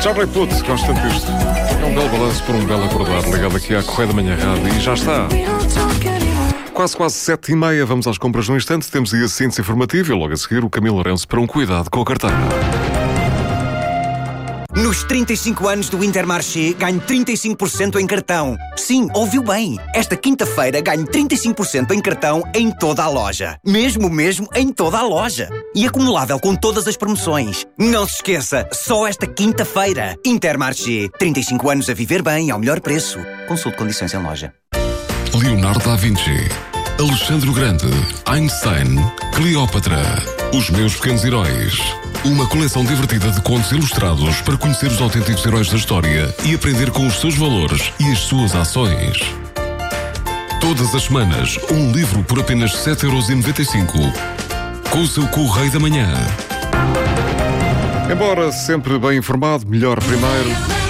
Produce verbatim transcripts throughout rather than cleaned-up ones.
Charlie Puth, gosto tanto disto. É um belo balanço por um belo acordar, ligado aqui à Correia da Manhã Rádio, e já está. Quase, quase sete e meia, vamos às compras no instante. Temos aí a síntese informativa e logo a seguir o Camilo Lourenço para um cuidado com a carteira. Nos trinta e cinco anos do Intermarché, ganho trinta e cinco por cento em cartão. Sim, ouviu bem. Esta quinta-feira ganho trinta e cinco por cento em cartão em toda a loja. Mesmo, mesmo, em toda a loja. E acumulável com todas as promoções. Não se esqueça, só esta quinta-feira. Intermarché, trinta e cinco anos a viver bem ao melhor preço. Consulte condições em loja. Leonardo da Vinci, Alexandre o Grande, Einstein, Cleópatra, Os Meus Pequenos Heróis. Uma coleção divertida de contos ilustrados para conhecer os autênticos heróis da história e aprender com os seus valores e as suas ações. Todas as semanas, um livro por apenas sete euros e noventa e cinco. Com o seu Correio da Manhã. Embora sempre bem informado, melhor primeiro.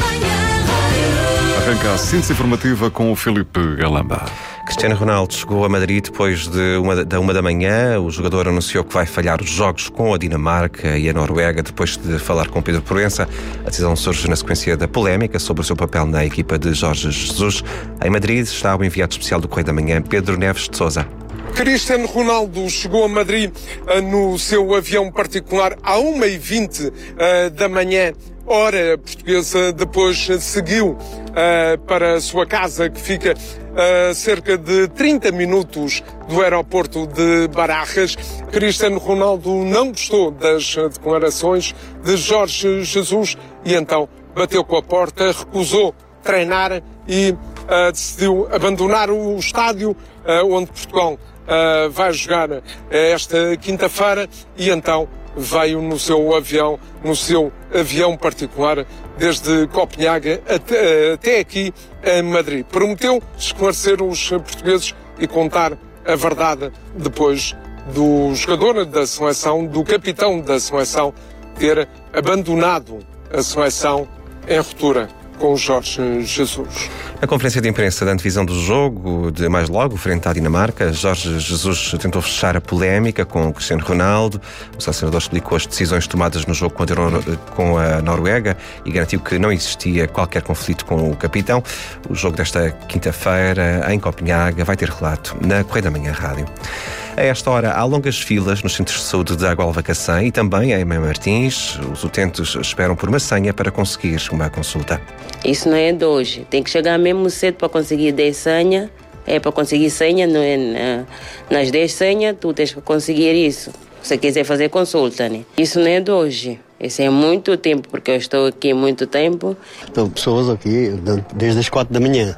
Arranca a síntese informativa com o Filipe Galamba. Cristiano Ronaldo chegou a Madrid depois de uma, da uma da manhã. O jogador anunciou que vai falhar os jogos com a Dinamarca e a Noruega depois de falar com Pedro Proença. A decisão surge na sequência da polémica sobre o seu papel na equipa de Jorge Jesus. Em Madrid está o enviado especial do Correio da Manhã, Pedro Neves de Sousa. Cristiano Ronaldo chegou a Madrid uh, no seu avião particular à uma e vinte uh, da manhã, hora portuguesa. Depois seguiu uh, para a sua casa, que fica a uh, cerca de trinta minutos do aeroporto de Barajas. Cristiano Ronaldo não gostou das declarações de Jorge Jesus e então bateu com a porta, recusou treinar e uh, decidiu abandonar o estádio uh, onde Portugal Uh, vai jogar uh, esta quinta-feira, e então veio no seu avião, no seu avião particular, desde Copenhague até, uh, até aqui em Madrid. Prometeu esclarecer os portugueses e contar a verdade depois do jogador da seleção, do capitão da seleção, ter abandonado a seleção em ruptura com Jorge Jesus. Na conferência de imprensa da antevisão do jogo, de mais logo, frente à Dinamarca, Jorge Jesus tentou fechar a polémica com o Cristiano Ronaldo. O selecionador explicou as decisões tomadas no jogo com a Noruega e garantiu que não existia qualquer conflito com o capitão. O jogo desta quinta-feira, em Copenhague, vai ter relato na Correia da Manhã Rádio. A esta hora, há longas filas nos centros de saúde de Agualva-Cacém e também em Mãe Martins. Os utentes esperam por uma senha para conseguir uma consulta. Isso não é de hoje. Tem que chegar mesmo cedo para conseguir dez senhas. É para conseguir senha, não é? Nas dez senhas, tu tens que conseguir isso. Se quiser fazer consulta, né? Isso não é de hoje. Isso é muito tempo, porque eu estou aqui há muito tempo. Estão pessoas aqui desde as quatro da manhã,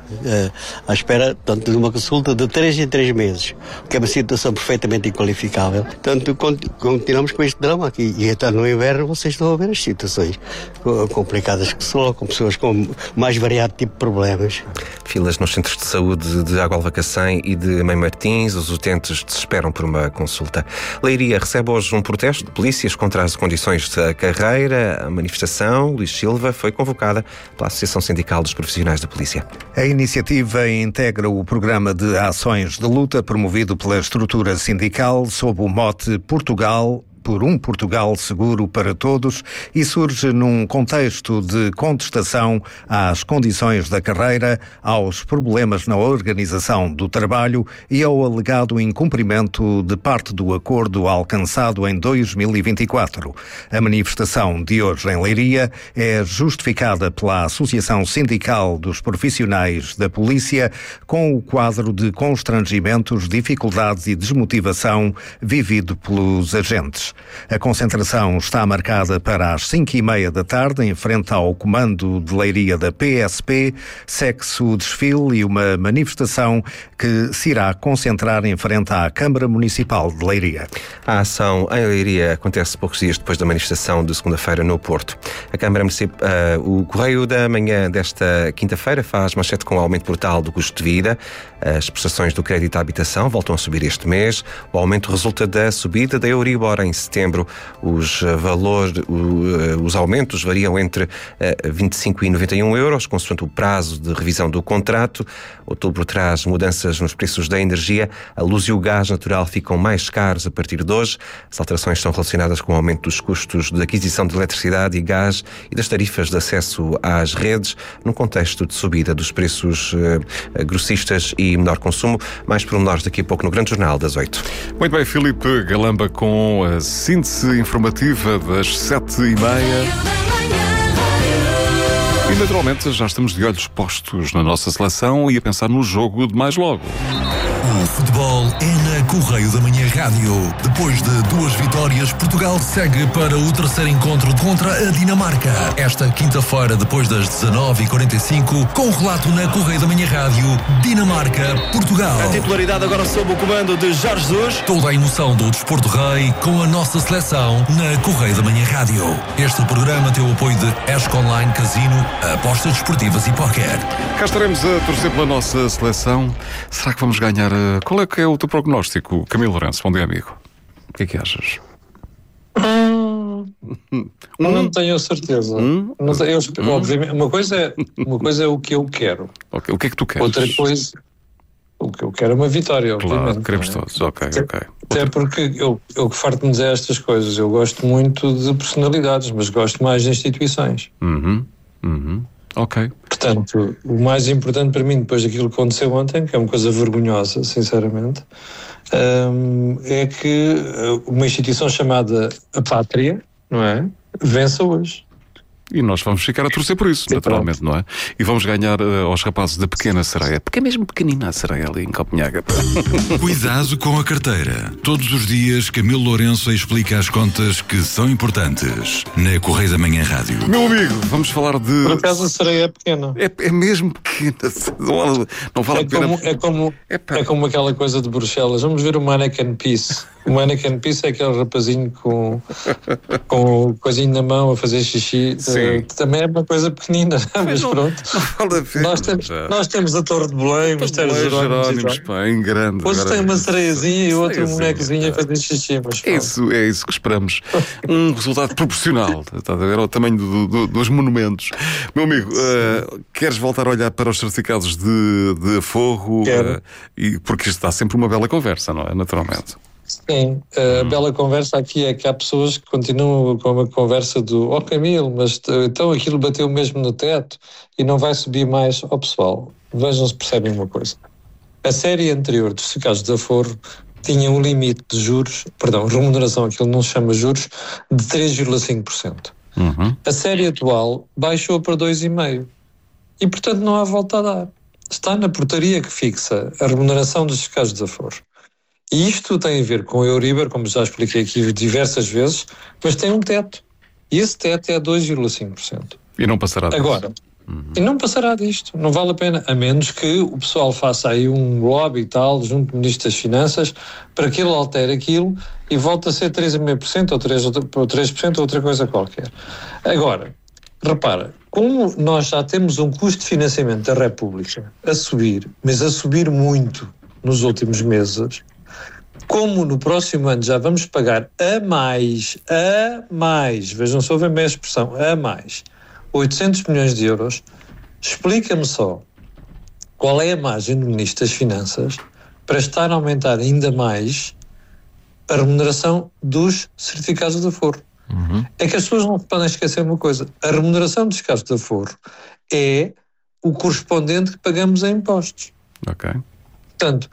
à espera, portanto, de uma consulta de três em três meses, que é uma situação perfeitamente inqualificável. Portanto, continuamos com este drama aqui. E até no inverno vocês estão a ver as situações complicadas que são, com pessoas com mais variado tipo de problemas. Filas nos centros de saúde de Agualva-Cacém e de Mãe Martins. Os utentes desesperam por uma consulta. Leiria recebe hoje um protesto de polícias contra as condições da carreira. A manifestação, Luís Silva, foi convocada pela Associação Sindical dos Profissionais da Polícia. A iniciativa integra o programa de ações de luta promovido pela estrutura sindical sob o mote Portugal por um Portugal seguro para todos, e surge num contexto de contestação às condições da carreira, aos problemas na organização do trabalho e ao alegado incumprimento de parte do acordo alcançado em dois mil e vinte e quatro. A manifestação de hoje em Leiria é justificada pela Associação Sindical dos Profissionais da Polícia com o quadro de constrangimentos, dificuldades e desmotivação vivido pelos agentes. A concentração está marcada para as cinco e meia da tarde, em frente ao comando de Leiria da P S P. Segue-se o desfile e uma manifestação que se irá concentrar em frente à Câmara Municipal de Leiria. A ação em Leiria acontece poucos dias depois da manifestação de segunda-feira no Porto. A Câmara Municipal, uh, o Correio da Manhã desta quinta-feira faz manchete com o aumento brutal do custo de vida. As prestações do crédito à habitação voltam a subir este mês. O aumento resulta da subida da Euribor em setembro. Os valores, os aumentos variam entre vinte e cinco e noventa e um euros, consoante o prazo de revisão do contrato. Outubro traz mudanças nos preços da energia. A luz e o gás natural ficam mais caros a partir de hoje. As alterações estão relacionadas com o aumento dos custos de aquisição de eletricidade e gás e das tarifas de acesso às redes, num contexto de subida dos preços uh, grossistas e menor consumo. Mais pormenores daqui a pouco no Grande Jornal das oito. Muito bem, Filipe Galamba com a síntese informativa das sete e meia. E naturalmente já estamos de olhos postos na nossa seleção e a pensar no jogo de mais logo. O futebol é na Correio da Manhã Rádio. Depois de duas vitórias, Portugal segue para o terceiro encontro contra a Dinamarca. Esta quinta-feira, depois das dezanove e quarenta e cinco, com o relato na Correio da Manhã Rádio, Dinamarca-Portugal. A titularidade agora sob o comando de Jorge Jesus. Toda a emoção do Desporto Rei com a nossa seleção na Correio da Manhã Rádio. Este programa tem o apoio de Esco Online Casino, apostas desportivas e póquer. Cá estaremos a torcer pela nossa seleção. Será que vamos ganhar? Qual é que é o teu prognóstico, Camilo Lourenço? Bom dia, amigo. O que é que achas? Hum, hum? Não tenho certeza. Hum? Não tenho, eu, hum? Obviamente, uma coisa, é, uma coisa é o que eu quero. Okay. O que é que tu queres? Outra coisa, o que eu quero é uma vitória, obviamente. Claro, queremos é? todos. Ok, até, ok. Até porque eu, eu que farto-me dizer estas coisas. Eu gosto muito de personalidades, mas gosto mais de instituições. Uhum, uhum. Ok. Portanto, o mais importante para mim, depois daquilo que aconteceu ontem, que é uma coisa vergonhosa, sinceramente, hum, é que uma instituição chamada a Pátria, não é? Vença hoje. E nós vamos ficar a torcer por isso, naturalmente, não é? E vamos ganhar uh, aos rapazes da pequena sereia, porque é mesmo pequenina a sereia ali em Copenhaga. Cuidado com a carteira. Todos os dias, Camilo Lourenço explica as contas que são importantes na Correio da Manhã Rádio. Meu amigo, vamos falar de... Por acaso a sereia é pequena. É, é mesmo pequena. Não, não vale é a pena. Como, é, como, é como aquela coisa de Bruxelas. Vamos ver o Mannequin Peace. O Mannequin Peace é aquele rapazinho com, com o coisinho na mão a fazer xixi. Uh, também é uma coisa pequenina, mas, mas não, pronto. Não vale a pena, nós, temos, nós temos a Torre de Belém, os Mistérios Jerónimos, pá, em grande. Hoje tem uma sereiazinha e outro bonecozinho a fazer xixi. Mas, é, isso, é isso que esperamos. Um resultado proporcional, está a ver, ao tamanho do, do, dos monumentos. Meu amigo, uh, queres voltar a olhar para os certificados de, de aforro? Uh, e, porque isto dá sempre uma bela conversa, não é? Naturalmente. Sim, a hum. bela conversa aqui é que há pessoas que continuam com uma conversa do ó oh, Camilo, mas então aquilo bateu mesmo no teto e não vai subir mais. Ó oh, pessoal, vejam se percebem uma coisa. A série anterior dos certificados de aforro tinha um limite de juros, perdão, remuneração, aquilo não se chama juros, de três vírgula cinco por cento. Uhum. A série atual baixou para dois vírgula cinco por cento e, portanto, não há volta a dar. Está na portaria que fixa a remuneração dos certificados de aforro. E isto tem a ver com o Euribor, como já expliquei aqui diversas vezes, mas tem um teto. E esse teto é dois vírgula cinco por cento. E não passará disto. Agora, uhum. e não passará disto. Não vale a pena, a menos que o pessoal faça aí um lobby e tal, junto do Ministro das Finanças, para que ele altere aquilo e volte a ser três vírgula cinco por cento ou três por cento ou outra coisa qualquer. Agora, repara, como nós já temos um custo de financiamento da República a subir, mas a subir muito nos últimos meses, como no próximo ano já vamos pagar a mais, a mais, vejam só bem a expressão, a mais, oitocentos milhões de euros, explica-me só qual é a margem do Ministro das Finanças para estar a aumentar ainda mais a remuneração dos certificados de aforro. Uhum. É que as pessoas não podem esquecer uma coisa, a remuneração dos certificados de aforro é o correspondente que pagamos em impostos. Ok. Portanto,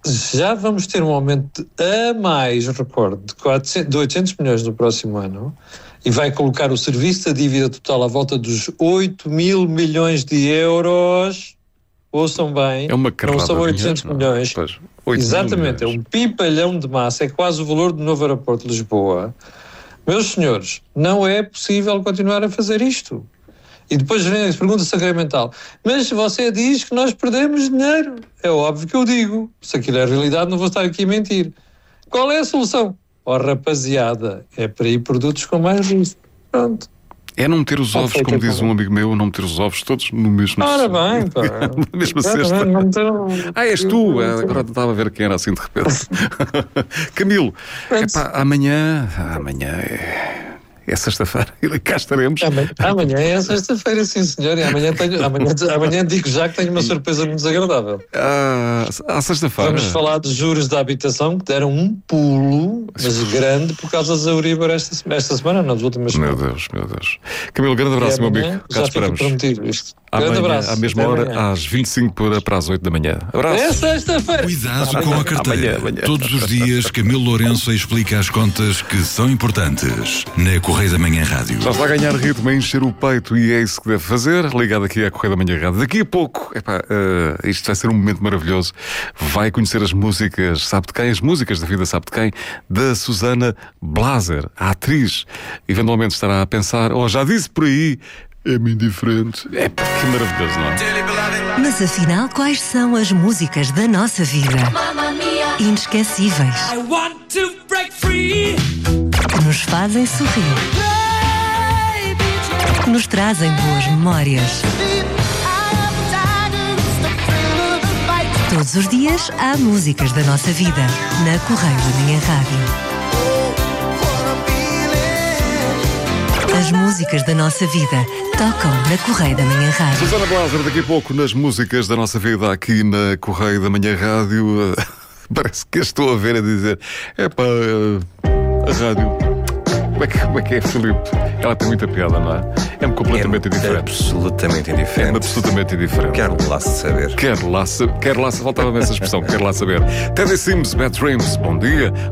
já vamos ter um aumento a mais, recordo, de, quatrocentos, de oitocentos milhões no próximo ano e vai colocar o serviço da dívida total à volta dos oito mil milhões de euros. Ouçam bem, é uma não são oitocentos dinheiro, milhões. Não. Pois, exatamente, é um pipalhão de massa, é quase o valor do novo aeroporto de Lisboa. Meus senhores, não é possível continuar a fazer isto. E depois vem a pergunta sacramental. Mas você diz que nós perdemos dinheiro. É óbvio que eu digo. Se aquilo é realidade, não vou estar aqui a mentir. Qual é a solução? Oh, rapaziada, é para ir produtos com mais risco. Pronto. É não meter os ovos, Pode ser como que diz eu- um amigo meu, não meter os ovos todos no mesmo Ora bem, pá. na mesma Ora cesta. bem, não meter- Ah, és tu! Ah, agora estava a ver quem era assim de repente. Camilo, epá, amanhã. Amanhã é. É sexta-feira e cá estaremos. Amanhã, amanhã é sexta-feira, sim senhor. E amanhã, tenho, amanhã, amanhã digo já que tenho uma surpresa muito desagradável. Ah, à sexta-feira. Vamos falar de juros da habitação que deram um pulo, mas grande, por causa da Euribor esta, esta semana, nas últimas Meu semanas. Deus, meu Deus. Camilo, grande abraço, E meu amanhã amigo. Cá já te fica esperamos. prometido isto. Grande Amanhã, abraço. à mesma Até hora, amanhã. às vinte e cinco para, para as oito da manhã. Abraço. É sexta-feira. Cuidado com a carteira. Amanhã, amanhã. Todos os dias, Camilo Lourenço explica as contas que são importantes na Correio da Manhã Rádio. Já está a ganhar ritmo, a encher o peito e é isso que deve fazer. Ligado aqui à Correio da Manhã Rádio. Daqui a pouco, epá, uh, isto vai ser um momento maravilhoso. Vai conhecer as músicas, sabe de quem? As músicas da vida, sabe de quem? Da Susana Blaser, a atriz. Eventualmente estará a pensar, oh, já disse por aí, é-me indiferente. É pá, que maravilhoso, não é? Mas afinal, quais são as músicas da nossa vida? Inesquecíveis. Que nos fazem sorrir. Que nos trazem boas memórias. Todos os dias há músicas da nossa vida na Correio da Manhã Rádio. As músicas da nossa vida tocam na Correio da Manhã Rádio. Susana Blaser, daqui a pouco nas músicas da nossa vida aqui na Correio da Manhã Rádio. Parece que a estou a ver a dizer: é pá, a rádio. Como é, que, como é que é, Filipe? Ela tem muita piada, não é? É-me completamente é indiferente. Absolutamente indiferente. É-me absolutamente indiferente. Quero lá saber. Quero lá saber. Quero lá saber. Faltava-me essa expressão. Quero lá saber. Teddy Sims, Bad Dreams. Bom dia.